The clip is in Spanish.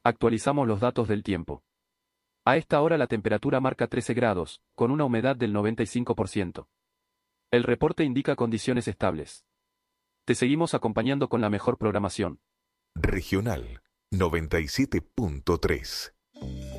Actualizamos los datos del tiempo. A esta hora la temperatura marca 13 grados, con una humedad del 95%. El reporte indica condiciones estables. Te seguimos acompañando con la mejor programación. Regional 97.3.